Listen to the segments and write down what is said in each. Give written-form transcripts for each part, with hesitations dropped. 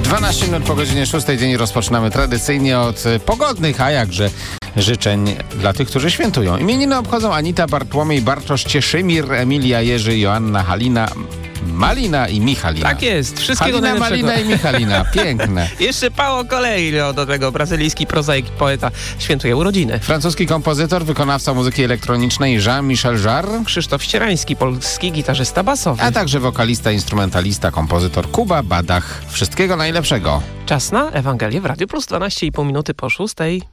12 minut po godzinie 6. Dzień rozpoczynamy tradycyjnie od pogodnych, a jakże życzeń dla tych, którzy świętują. Imieniny obchodzą Anita, Bartłomiej, Bartosz, Cieszymir, Emilia, Jerzy, Joanna, Halina, Malina i Michalina. Tak jest. Wszystkiego Halina, najlepszego. Malina i Michalina. Piękne. Jeszcze Paulo Coelho, do tego brazylijski prozaik, poeta, świętuje urodziny. Francuski kompozytor, wykonawca muzyki elektronicznej Jean-Michel Jarre. Krzysztof Ścierański, polski gitarzysta basowy. A także wokalista, instrumentalista, kompozytor Kuba Badach. Wszystkiego najlepszego. Czas na Ewangelię w Radiu Plus, 12,5 minuty po 6.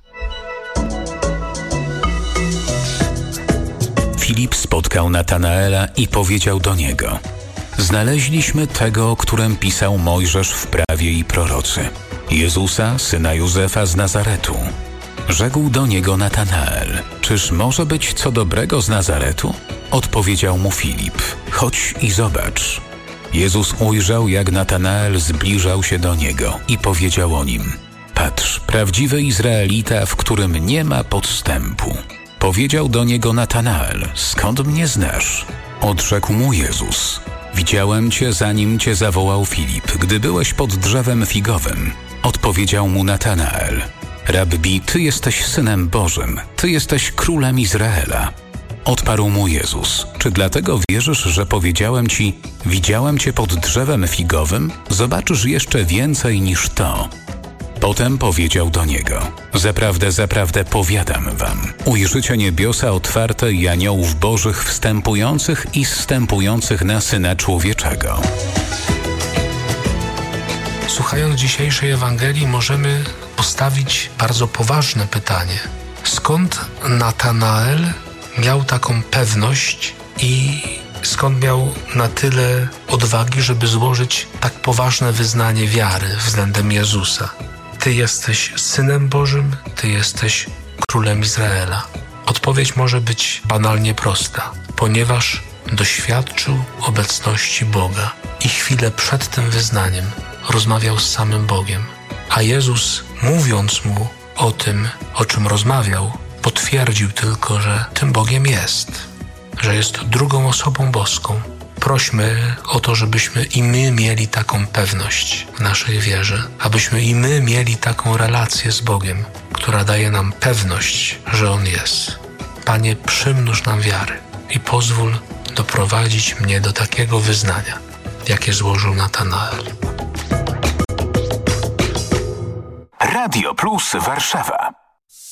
Filip spotkał Natanaela i powiedział do niego: znaleźliśmy tego, o którym pisał Mojżesz w prawie i prorocy, Jezusa, syna Józefa z Nazaretu. Rzekł do niego Natanael: czyż może być co dobrego z Nazaretu? Odpowiedział mu Filip: chodź i zobacz. Jezus ujrzał, jak Natanael zbliżał się do niego i powiedział o nim: patrz, prawdziwy Izraelita, w którym nie ma podstępu. Powiedział do niego Natanael: skąd mnie znasz? Odrzekł mu Jezus: widziałem cię, zanim cię zawołał Filip, gdy byłeś pod drzewem figowym. Odpowiedział mu Natanael: Rabbi, ty jesteś Synem Bożym, ty jesteś Królem Izraela. Odparł mu Jezus: czy dlatego wierzysz, że powiedziałem ci: widziałem cię pod drzewem figowym? Zobaczysz jeszcze więcej niż to. Potem powiedział do niego: zaprawdę, zaprawdę powiadam wam, ujrzycie niebiosa otwarte i aniołów bożych wstępujących i zstępujących na Syna Człowieczego. Słuchając dzisiejszej Ewangelii, możemy postawić bardzo poważne pytanie. Skąd Natanael miał taką pewność i skąd miał na tyle odwagi, żeby złożyć tak poważne wyznanie wiary względem Jezusa? Ty jesteś Synem Bożym, Ty jesteś Królem Izraela. Odpowiedź może być banalnie prosta, ponieważ doświadczył obecności Boga i chwilę przed tym wyznaniem rozmawiał z samym Bogiem. A Jezus, mówiąc mu o tym, o czym rozmawiał, potwierdził tylko, że tym Bogiem jest, że jest drugą osobą boską. Prośmy o to, żebyśmy i my mieli taką pewność w naszej wierze, abyśmy i my mieli taką relację z Bogiem, która daje nam pewność, że On jest. Panie, przymnóż nam wiary i pozwól doprowadzić mnie do takiego wyznania, jakie złożył Natanael. Radio Plus Warszawa.